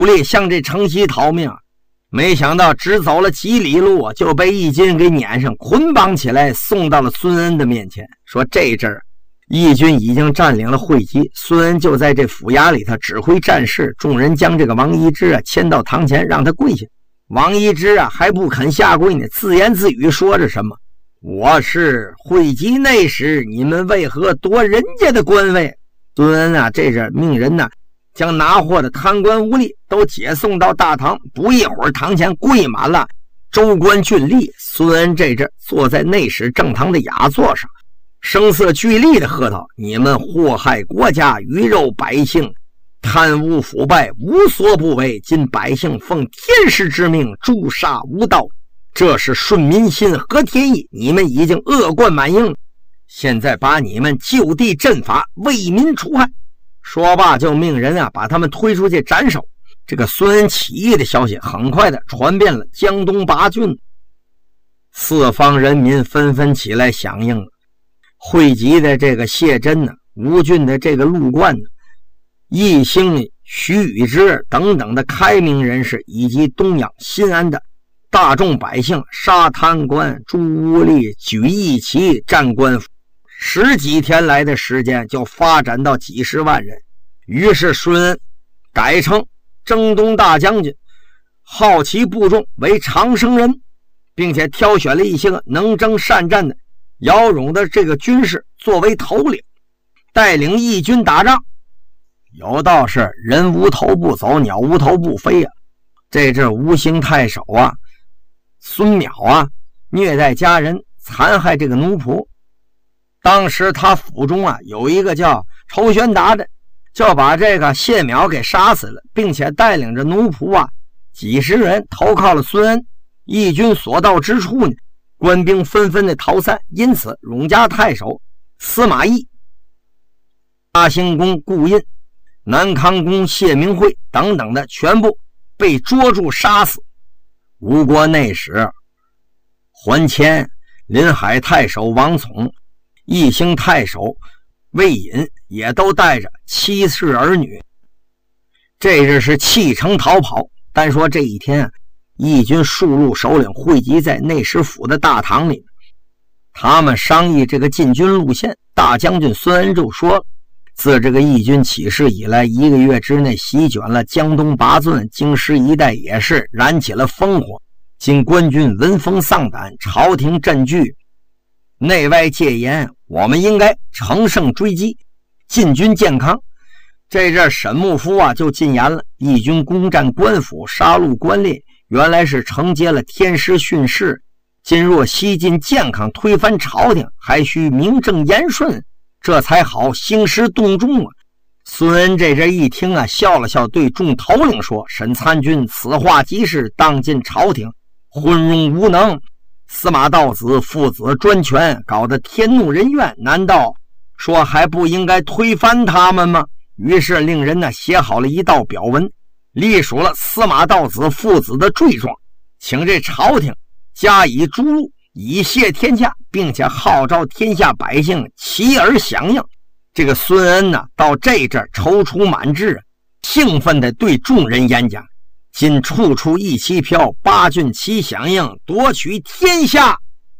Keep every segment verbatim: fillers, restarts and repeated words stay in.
力向这城西逃命，没想到只走了几里路就被义军给撵上，捆绑起来送到了孙恩的面前，说这阵儿义军已经占领了会稽，孙恩就在这府衙里头指挥战事，众人将这个王一之啊牵到堂前让他跪下。王一之啊还不肯下跪呢，自言自语说着什么：我是会稽内史，你们为何夺人家的官位？孙恩啊这阵命人呢将拿货的贪官污吏都解送到大堂，不一会儿堂前跪满了州官郡吏。孙恩这阵坐在内史正堂的雅座上，声色俱厉的喝道：你们祸害国家，鱼肉百姓，贪污腐败，无所不为，今百姓奉天师之命诛杀无道，这是顺民心和天意，你们已经恶贯满盈，现在把你们就地正法，为民除害。说罢就命人啊把他们推出去斩首。这个孙恩起义的消息很快的传遍了江东八郡，四方人民纷纷起来响应了。会稽的这个谢真呢，吴郡的这个陆冠呢，义兴、徐宇之等等的开明人士，以及东阳、新安的大众百姓，杀贪官、诛污吏、举义旗、占官府，十几天来的时间就发展到几十万人。于是孙恩改称征东大将军，号其部众为长生人，并且挑选了一些个能征善战的姚勇的这个军士作为头领，带领义军打仗。有道是人无头不走，鸟无头不飞啊。这阵吴兴太守啊孙邈啊虐待家人，残害这个奴仆。当时他府中啊有一个叫仇玄达的，就把这个谢邈给杀死了，并且带领着奴仆啊几十人投靠了孙恩。义军所到之处呢，官兵纷纷的逃散，因此永嘉太守司马懿、大兴公顾印、南康公谢明慧等等的全部被捉住杀死。吴国内史桓谦、临海太守王琮、义兴太守魏隐也都带着妻室儿女，这日是弃城逃跑。单说这一天啊，义军数路首领汇集在内史府的大堂里，他们商议这个进军路线。大将军孙恩就说，自这个义军起事以来，一个月之内席卷了江东八郡，京师一带也是燃起了烽火。今官军闻风丧胆，朝廷震惧，内外戒严，我们应该乘胜追击，进军健康。这阵沈幕夫啊就进言了，义军攻占官府，杀戮官吏，原来是承接了天师训示，今若西进健康，推翻朝廷，还需名正言顺，这才好兴师动众啊。孙恩这阵一听啊，笑了笑，对众头领说：沈参军此话极是，当今朝廷昏庸无能，司马道子父子专权，搞得天怒人怨，难道说还不应该推翻他们吗？于是令人呢写好了一道表文，隶属了司马道子父子的罪状，请这朝廷加以诛戮，以谢天下，并且号召天下百姓齐而响应。这个孙恩呢到这阵踌躇满志，兴奋地对众人演讲：今处处一旗飘，八郡齐响应，夺取天下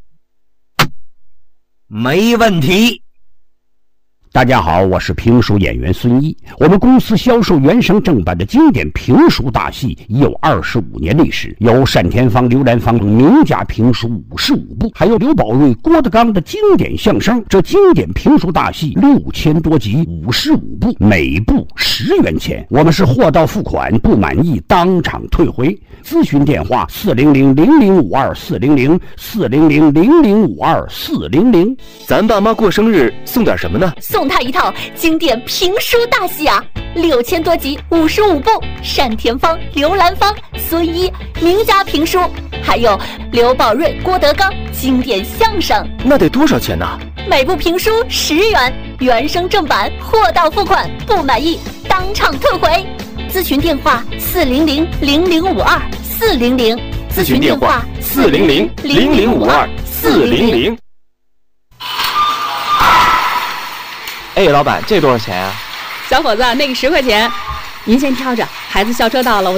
没问题。 大家好，我是评书演员孙一。我们公司销售原声正版的经典评书大戏已有二十五年历史，有单田芳、刘兰芳等名家评书五十五部，还有刘宝瑞、郭德纲的经典相声。这经典评书大戏六千多集，五十五部，每部十元钱。我们是货到付款，不满意当场退回。咨询电话：四零零零零五二四零零四零零零零五二四零零。 咱爸妈过生日送点什么呢？ 送他一套经典评书大戏啊，六千多集，五十五部，单田芳、刘兰芳、孙一名家评书，还有刘宝瑞、郭德纲经典相声。 那得多少钱呢？ 每部评书十元，原声正版，货到付款，不满意当场退回。咨询电话：四零零零零五二四零零。 咨询电话：四零零零零五二四零零。哎，老板，这多少钱啊？ 小伙子，那个十块钱，您先挑着。孩子校车到了，我